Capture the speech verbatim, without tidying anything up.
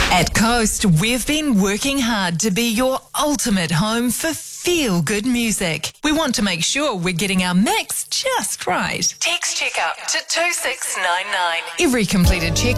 At Coast, we've been working hard to be your ultimate home for feel-good music. We want to make sure we're getting our mix just right. Text checkup to two six nine nine. Every completed checkup